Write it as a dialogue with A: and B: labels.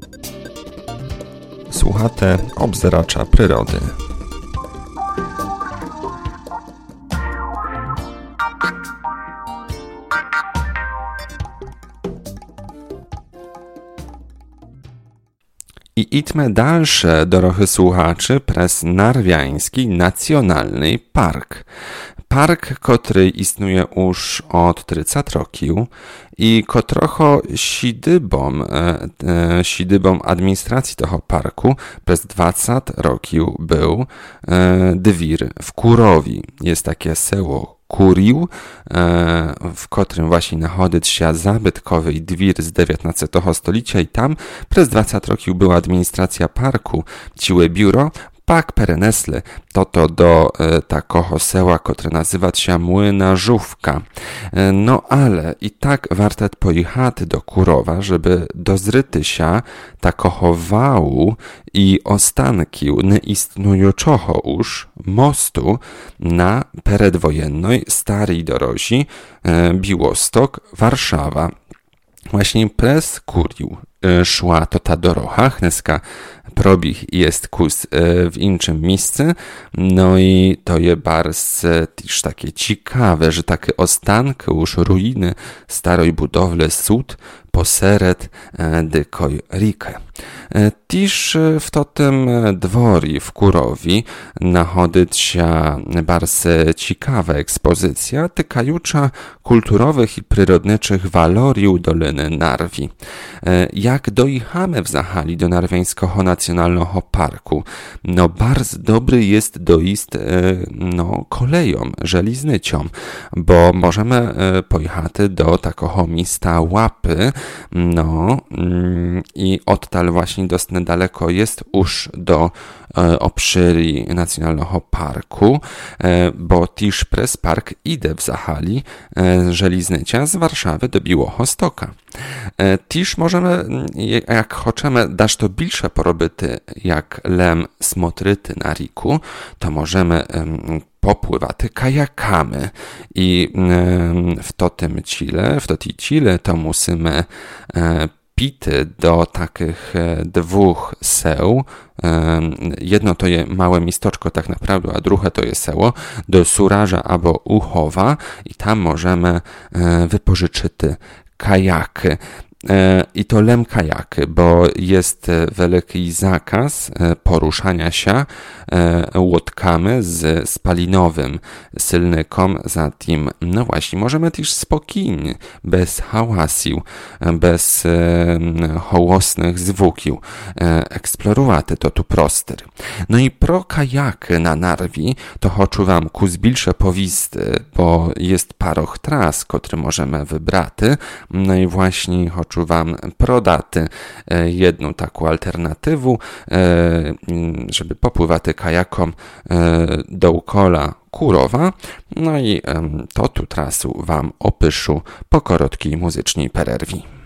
A: Słuchate obzeracza przyrody. I idźmy dalsze, drodzy słuchaczy, przez Narwiański Nacjonalny Park. Park, który istnieje już od 30 roków i trochę siedzibą administracji tego parku przez 20 roków był Dwir w Kurowi. Jest takie seło Kurił, w którym właśnie znajduje się zabytkowy dwir z XIX stulecia i tam przez 20 roków była administracja parku, ciłe biuro, pak perenesle to do takiego seła, które nazywa się Młynarzówka. No ale i tak warto pojechać do Kurowa, żeby dozryty się takiego wału i ostanki nieistniejącego już mostu na przedwojennej starej dorozi Biłostok-Warszawa. Właśnie przez Kurił szła to ta dorocha, dneska probich jest kus w innym miejscu, no i to je bardzo też takie ciekawe, że takie ostanki, już ruiny starej budowli sud poseret dykoj rikę. Też w tym dworii w Kurowi znajduje się bardzo ciekawa ekspozycja tykajucza kulturowych i przyrodniczych waloriów Doliny Narwi. Jak dojechamy w Zachali do Narwiańskiego Nacjonalnego Parku, no bardzo dobry jest dojść koleją, żeliznycią, bo możemy pojechać do takiego miejsca Łapy, i odtal właśnie dość niedaleko jest już do obszyri Nacjonalnego Parku, bo też przez park idę w Zachali żeliznycia z Warszawy do Białegostoka. Też możemy, jak chcemy dać to bliższe porobyty, jak lem smotryty na riku, to możemy popływać kajakami i w tej cile to musimy pity do takich dwóch seł. Jedno to jest małe mistoczko tak naprawdę, a drugie to jest seło do Suraża albo Uchowa i tam możemy wypożyczyć kajaki. I to lem kajaki, bo jest wielki zakaz poruszania się łódkami z spalinowym silnikiem. Zatem, no właśnie, możemy też spokojnie, bez hałasiu, bez hołosnych zwłókił eksplorować to tu prostor. No i pro kajaki na Narwi to chcę wam kuzbilsze powist, bo jest paroch tras, które możemy wybrać. No i właśnie chcę wam prodaty jedną taką alternatywę, żeby popływać kajakom dookoła Kurowa. No i to tu trasu wam opyszę po krótkiej muzycznej przerwie.